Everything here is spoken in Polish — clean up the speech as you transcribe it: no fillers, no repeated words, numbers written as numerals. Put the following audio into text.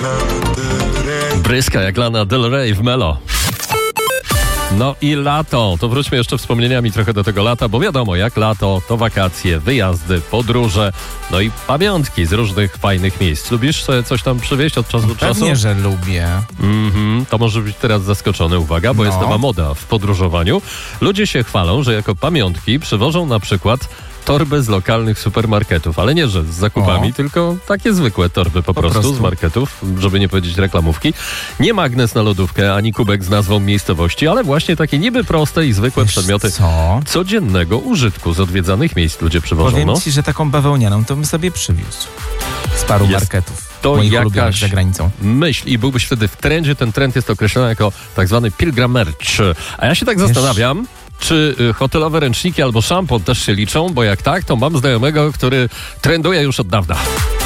Bryska jak Lana Del Rey w Melo. No i lato. To wróćmy jeszcze wspomnieniami trochę do tego lata, bo wiadomo, jak lato, to wakacje, wyjazdy, podróże, no i pamiątki z różnych fajnych miejsc. Lubisz sobie coś tam przywieźć od czasu do czasu? Pewnie, że lubię. To może być teraz zaskoczony, uwaga, bo jest nowa moda w podróżowaniu. Ludzie się chwalą, że jako pamiątki przywożą na przykład torby z lokalnych supermarketów, ale nie, że z zakupami, tylko takie zwykłe torby po prostu z marketów, żeby nie powiedzieć reklamówki. Nie magnes na lodówkę, ani kubek z nazwą miejscowości, ale właśnie takie niby proste i zwykłe przedmioty codziennego użytku z odwiedzanych miejsc ludzie przywożą. Powiem ci, że taką bawełnianą to bym sobie przywiózł z paru marketów. To jakaś za granicą myśl i byłbyś wtedy w trendzie. Ten trend jest określony jako tak zwany pilgrim merch. A ja się tak zastanawiam, czy hotelowe ręczniki albo szampon też się liczą, bo jak tak, to mam znajomego, który trenduje już od dawna.